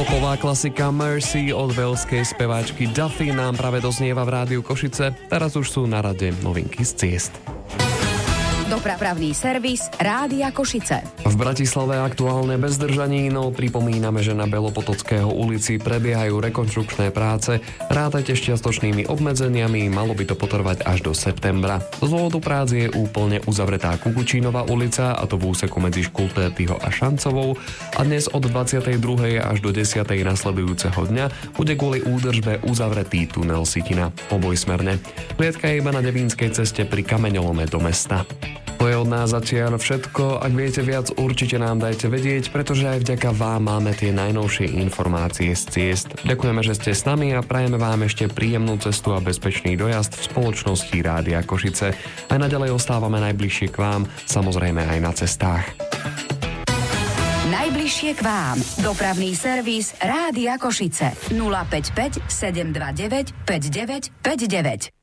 Popová klasika Mercy od velskej speváčky Duffy nám práve doznieva v rádiu Košice. Teraz už sú na rade novinky z ciest. Dopravný servis Rádia Košice. V Bratislave aktuálne bez zdržaní, no pripomíname, že na Belopotockého ulici prebiehajú rekonštrukčné práce. Rátajte s čiastočnými obmedzeniami, malo by to potrvať až do septembra. Z dôvodu prác je úplne uzavretá Kukučínova ulica, a to v úseku medzi Škultértyho a Šancovou, a dnes od 22. až do 10. nasledujúceho dňa bude kvôli údržbe uzavretý tunel Sitina obojsmerne. Kliatka je iba na Devínskej ceste pri kameňolome do mesta. To je od nás zatiaľ všetko. Ak viete viac, určite nám dajte vedieť, pretože aj vďaka vám máme tie najnovšie informácie z ciest. Ďakujeme, že ste s nami a prajeme vám ešte príjemnú cestu a bezpečný dojazd v spoločnosti Rádia Košice. Aj naďalej ostávame najbližšie k vám, samozrejme aj na cestách. Najbližšie k vám. Dopravný servis Rádia Košice. 055 729 5959.